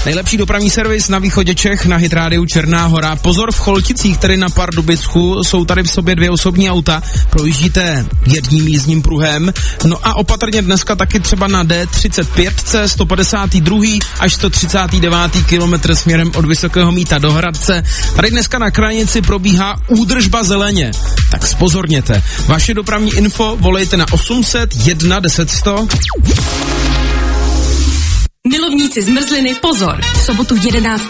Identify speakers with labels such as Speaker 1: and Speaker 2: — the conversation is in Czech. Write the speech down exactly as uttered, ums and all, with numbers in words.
Speaker 1: Nejlepší dopravní servis na východě Čech na Hit rádiu Černá Hora. Pozor, v Cholticích, tedy na Pardubicku, jsou tady v sobě dvě osobní auta. Projíždíte jedním jízdním pruhem. No a opatrně dneska taky třeba na D třicet pět, sto padesát dva až sto třicet devět kilometr směrem od Vysokého Mýta do Hradce. Tady dneska na krajnici probíhá údržba zeleně. Tak spozorněte. Vaše dopravní info volejte na osm set jedna deset sto.
Speaker 2: Milovníci zmrzliny, pozor! V sobotu jedenáctého